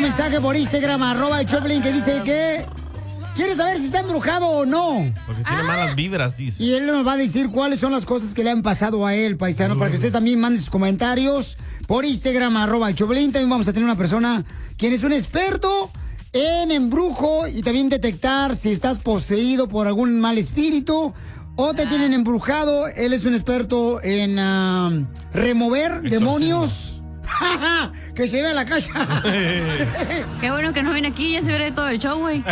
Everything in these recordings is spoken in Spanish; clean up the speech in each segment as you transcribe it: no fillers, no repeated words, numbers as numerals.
mensaje por Instagram, @Choplin, que dice que quiere saber si está embrujado o no. Porque tiene malas vibras, dice. Y él nos va a decir cuáles son las cosas que le han pasado a él, paisano, para que usted también mande sus comentarios por Instagram, @Choplin. También vamos a tener una persona quien es un experto en embrujo y también detectar si estás poseído por algún mal espíritu o te tienen embrujado. Él es un experto en remover demonios. Que se vea la cacha. Qué bueno que no viene aquí, ya se verá todo el show, güey. Tú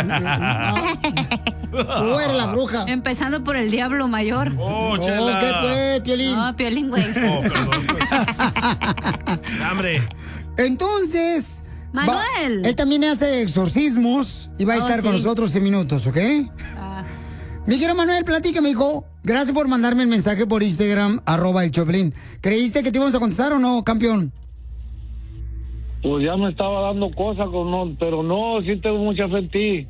eres la bruja. Empezando por el diablo mayor. Oh, Chela. ¿Qué fue, Piolín? No, Piolín, güey. Oh, perdón. Hambre. Entonces, Manuel. él también hace exorcismos y va a estar con nosotros en minutos, ¿ok? Mi querido Manuel, platícame, hijo. Gracias por mandarme el mensaje por Instagram, @el Choplin. ¿Creíste que te íbamos a contestar o no, campeón? Pues ya me estaba dando cosas, pero no, sí tengo mucha fe en ti.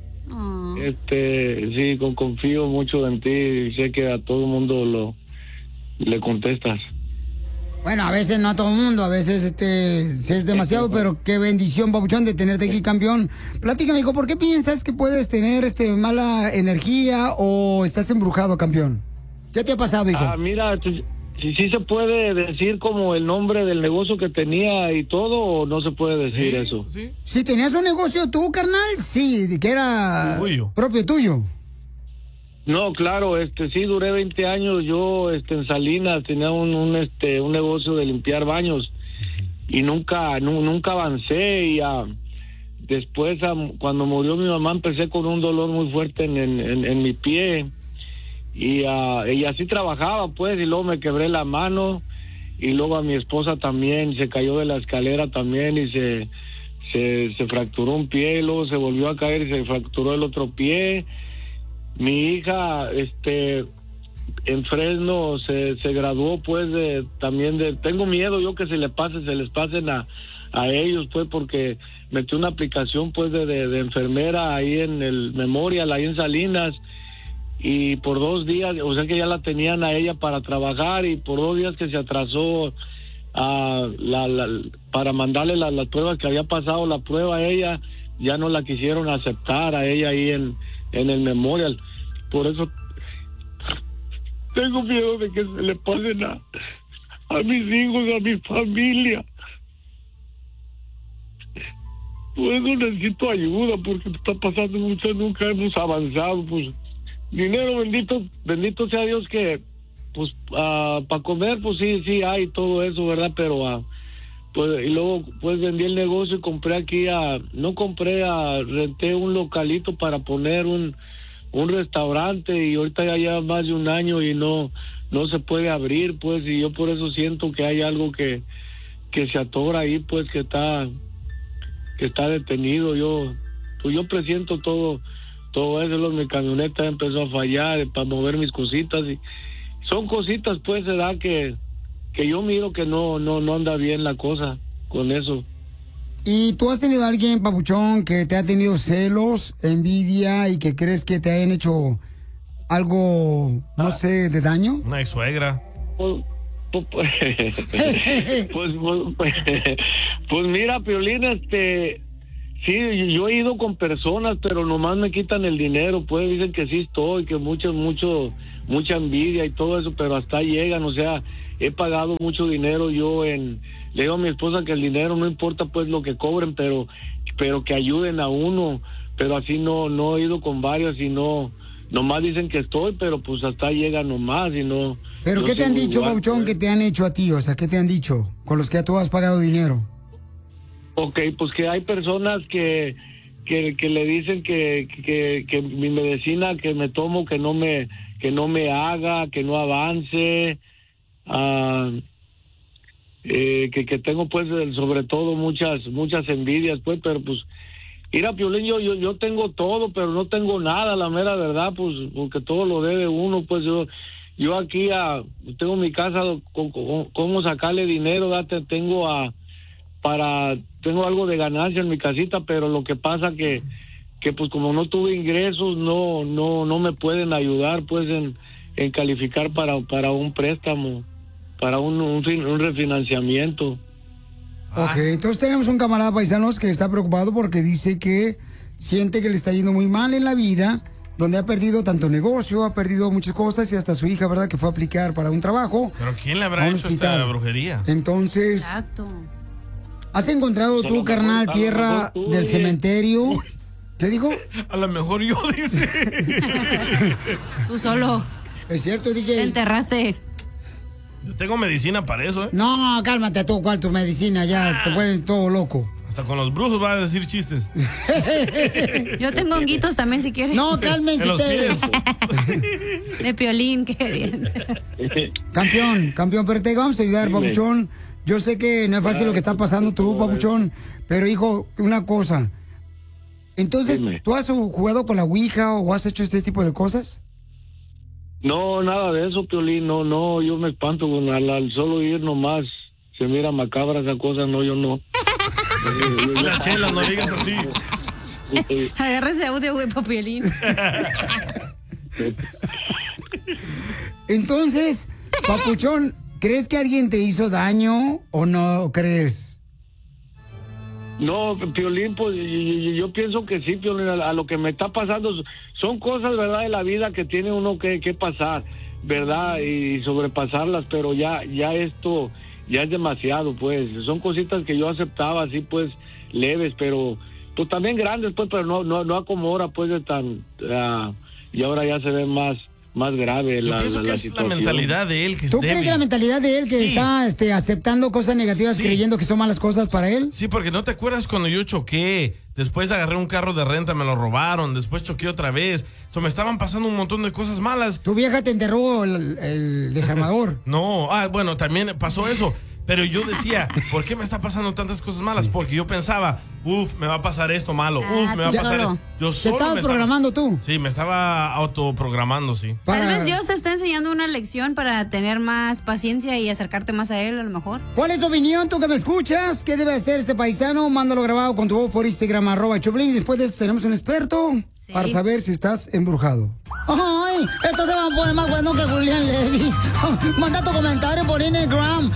Sí, confío mucho en ti y sé que a todo el mundo le contestas. Bueno, a veces no a todo el mundo, a veces sí es demasiado, pero qué bendición, papuchón, de tenerte aquí, campeón. Platícame, hijo, ¿por qué piensas que puedes tener mala energía o estás embrujado, campeón? ¿Qué te ha pasado, hijo? Mira, sí se puede decir como el nombre del negocio que tenía y todo, o no se puede decir eso. ¿Sí? Si tenías un negocio tú, carnal, sí, que era propio tuyo. No, claro, sí duré 20 años yo en Salinas, tenía un negocio de limpiar baños y nunca avancé y después cuando murió mi mamá empecé con un dolor muy fuerte en mi pie y así trabajaba pues y luego me quebré la mano y luego a mi esposa también se cayó de la escalera también y se fracturó un pie y luego se volvió a caer y se fracturó el otro pie. Mi hija, en Fresno se graduó, pues, tengo miedo yo que se les pasen a ellos, pues, porque metí una aplicación, pues, de enfermera ahí en el Memorial, ahí en Salinas, y por 2 días, o sea que ya la tenían a ella para trabajar, y por 2 días que se atrasó para mandarle las pruebas que había pasado la prueba a ella, ya no la quisieron aceptar a ella ahí en el Memorial. Por eso tengo miedo de que se le pasen a mis hijos, a mi familia. Por eso necesito ayuda, porque está pasando mucho, nunca hemos avanzado. Pues dinero, bendito sea Dios, que pues para comer, pues sí hay todo eso, ¿verdad? Pero pues y luego pues vendí el negocio y compré aquí renté un localito para poner un restaurante y ahorita ya lleva más de 1 año y no se puede abrir, pues, y yo por eso siento que hay algo que se atora ahí, pues, que está detenido. Yo presiento todo eso. Mi camioneta empezó a fallar para mover mis cositas y son cositas, pues, ¿verdad? Que yo miro que no anda bien la cosa con eso. ¿Y tú has tenido a alguien, papuchón, que te ha tenido celos, envidia y que crees que te hayan hecho algo, no sé, de daño? Una ex suegra. Pues mira, Piolín, sí, yo he ido con personas, pero nomás me quitan el dinero, pues dicen que sí estoy, que mucha envidia y todo eso, pero hasta ahí llegan, o sea, he pagado mucho dinero yo le digo a mi esposa que el dinero no importa pues lo que cobren, pero que ayuden a uno, pero así no he ido con varios y nomás dicen que estoy, pero pues hasta ahí llegan nomás y no. ¿Pero qué te han dicho, Pauchón, que te han hecho a ti? O sea, ¿qué te han dicho con los que tú has pagado dinero? Ok, pues que hay personas que le dicen que mi medicina que me tomo que no me haga, que no avance, que tengo pues sobre todo muchas envidias, pues, pero pues mira, Piolín, yo tengo todo, pero no tengo nada, la mera verdad, pues, porque todo lo debe uno, pues yo aquí tengo mi casa, cómo sacarle dinero, tengo algo de ganancia en mi casita, pero lo que pasa que pues como no tuve ingresos, no me pueden ayudar, pues, en calificar para un préstamo, para un refinanciamiento. Ok, entonces tenemos un camarada paisanos que está preocupado porque dice que siente que le está yendo muy mal en la vida, donde ha perdido tanto negocio, ha perdido muchas cosas y hasta su hija, ¿verdad? Que fue a aplicar para un trabajo. ¿Pero quién le habrá a un hecho hospital. esta brujería? Entonces, Exacto. ¿has encontrado tú, carnal, tierra del cementerio? ¿Qué dijo? A lo mejor yo, dice. Tú solo. ¿Es cierto, Te DJ? enterraste. Yo tengo medicina para eso, ¿eh? No, cálmate tú, ¿cuál tu medicina? Ya te ponen todo loco. Hasta con los brujos va a decir chistes. Yo tengo honguitos también, si quieres. No, cálmense En los ustedes. De Piolín, qué bien. Campeón, pero te vamos a ayudar, Dime. papuchón. Yo sé que no es fácil lo que está pasando tú, papuchón, pero hijo, una cosa. Entonces, Dime. ¿tú has jugado con la ouija o has hecho este tipo de cosas? No, nada de eso, Piolín, no, yo me espanto con al solo ir nomás. Se mira macabra esa cosa, no, yo no. La chela, no digas así. Agarra ese audio, güey, pa' Piolín. Entonces, papuchón, ¿crees que alguien te hizo daño o no crees? No, Piolín, pues yo pienso que sí, Piolín, a lo que me está pasando son cosas, ¿verdad?, de la vida que tiene uno que pasar, ¿verdad?, y sobrepasarlas, pero ya esto ya es demasiado, pues, son cositas que yo aceptaba así, pues, leves, pero pues también grandes, pues, pero no acomora, pues, de tan, y ahora ya se ve más grave Yo la pienso que es la situación. mentalidad de él que es ¿Tú crees débil. que la mentalidad de él que Sí. está aceptando cosas negativas, Sí. creyendo que son malas cosas para él? Sí, porque no te acuerdas cuando yo choqué, después agarré un carro de renta, me lo robaron, después choqué otra vez. Me estaban pasando un montón de cosas malas. Tu vieja te enterró el desarmador. No, bueno, también pasó eso. Pero yo decía, ¿por qué me está pasando tantas cosas malas? Porque yo pensaba, me va a pasar esto malo, me va a tú pasar solo. esto. Yo ¿Te solo estabas me programando tú? Sí, me estaba autoprogramando, sí. Tal vez Dios te está enseñando una lección para tener más paciencia y acercarte más a Él, a lo mejor. ¿Cuál es tu opinión, tú que me escuchas? ¿Qué debe hacer este paisano? Mándalo grabado con tu voz por Instagram, @Choplin. Y después de eso tenemos un experto para saber si estás embrujado. ¡Ay! Esto se va a poner más bueno que Julián Levy. Manda tu comentario por Instagram,